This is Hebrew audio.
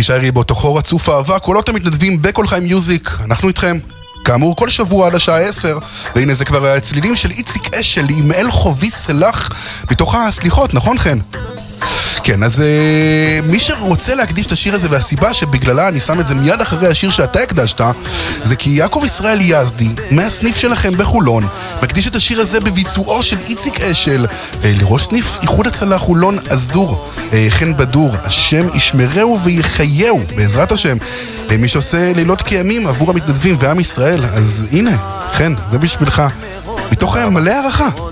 תישארי באותו חור רצוף אהבה, קולות המתנדבים בכל חיים מיוזיק, אנחנו איתכם. כאמור, כל שבוע עד השעה 10, והנה זה כבר הצלילים של איציק אשל עם אל חובי סלח, מתוך הסליחות, נכון חן? כן, אז מי שרוצה להקדיש את השיר הזה, והסיבה שבגללה אני שם את זה מיד אחרי השיר שאתה הקדשת, זה כי יעקב ישראל יזדי, מהסניף שלכם בחולון, מקדיש את השיר הזה בביצועו של איציק אשל, לראש סניף איחוד הצלה חולון אזור, חן בדור, השם ישמרהו ויחייהו, בעזרת השם, מי שעושה לילות כימים עבור המתנדבים ועם ישראל, אז הנה, חן, זה בשבילך, מתוך מלא הערכה.